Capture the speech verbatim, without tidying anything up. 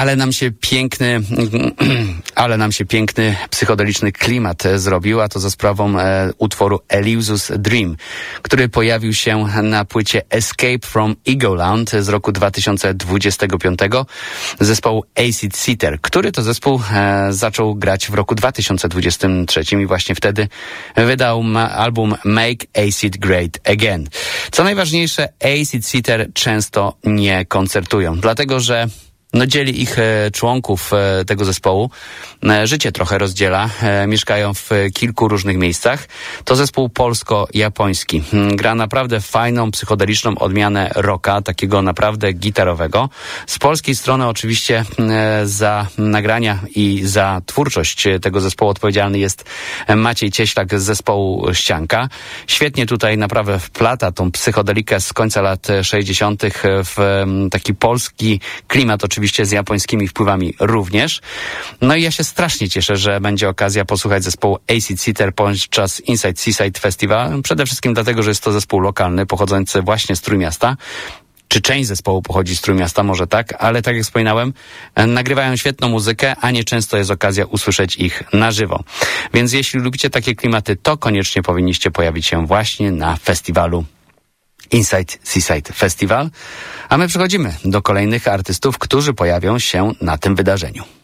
Ale nam się piękny, ale nam się piękny psychodeliczny klimat zrobił, a to za sprawą e, utworu Elusus Dream, który pojawił się na płycie Escape from Egoland z roku dwa tysiące dwudziestego piątego zespołu Acid Seater, który to zespół e, zaczął grać w roku dwa tysiące dwudziestym trzecim i właśnie wtedy wydał ma album Make Acid Great Again. Co najważniejsze, Acid Seater często nie koncertują, dlatego że no dzieli ich e, członków e, tego zespołu. E, życie trochę rozdziela. E, mieszkają w e, kilku różnych miejscach. To zespół polsko-japoński. Hmm, gra naprawdę fajną, psychodeliczną odmianę rocka, takiego naprawdę gitarowego. Z polskiej strony oczywiście e, za nagrania i za twórczość tego zespołu odpowiedzialny jest Maciej Cieślak z zespołu Ścianka. Świetnie tutaj naprawdę wplata tą psychodelikę z końca lat sześćdziesiątych w e, taki polski klimat, oczywiście Oczywiście z japońskimi wpływami również. No i ja się strasznie cieszę, że będzie okazja posłuchać zespołu Acid Seater podczas Inside Seaside Festival. Przede wszystkim dlatego, że jest to zespół lokalny, pochodzący właśnie z Trójmiasta. Czy część zespołu pochodzi z Trójmiasta, może tak, ale tak jak wspominałem, nagrywają świetną muzykę, a nieczęsto jest okazja usłyszeć ich na żywo. Więc jeśli lubicie takie klimaty, to koniecznie powinniście pojawić się właśnie na festiwalu Inside Seaside Festival, a my przechodzimy do kolejnych artystów, którzy pojawią się na tym wydarzeniu.